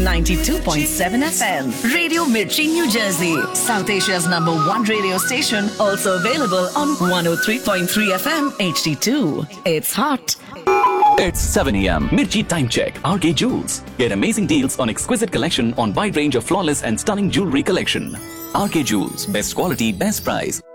92.7 FM. Radio Mirchi, New Jersey. South Asia's #1 radio station. Also available on 103.3 FM HD2. It's hot. It's 7 a.m. Mirchi Time Check. RK Jewels. Get amazing deals on exquisite collection on wide range of flawless and stunning jewelry collection. RK Jewels. Best quality, best price.